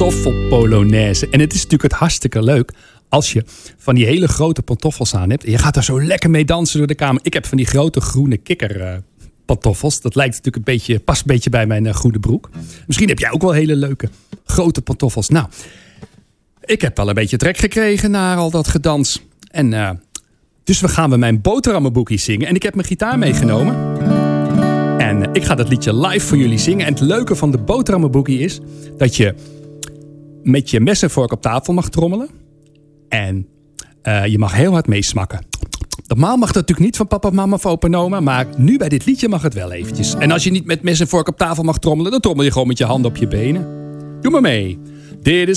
pantoffelpolonaise. En het is natuurlijk het hartstikke leuk als je van die hele grote pantoffels aan hebt. En je gaat daar zo lekker mee dansen door de kamer. Ik heb van die grote groene kikkerpantoffels. Dat lijkt natuurlijk past een beetje bij mijn groene broek. Misschien heb jij ook wel hele leuke grote pantoffels. Nou, ik heb wel een beetje trek gekregen naar al dat gedans. En dus we gaan mijn boterhammenboekie zingen. En ik heb mijn gitaar meegenomen. En ik ga dat liedje live voor jullie zingen. En het leuke van de boterhammenboekie is dat je met je mes en vork op tafel mag trommelen. En je mag heel hard meesmakken. Normaal mag dat natuurlijk niet van papa, mama of opa en oma. Maar nu bij dit liedje mag het wel eventjes. En als je niet met mes en vork op tafel mag trommelen, dan trommel je gewoon met je handen op je benen. Doe maar mee. Dit is